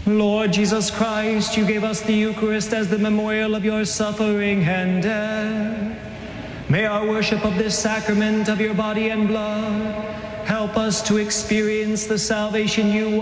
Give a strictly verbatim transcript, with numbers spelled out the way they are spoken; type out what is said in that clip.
Lord Jesus Christ, you gave us the Eucharist as the memorial of your suffering and death. May our worship of this sacrament of your body and blood help us to experience the salvation you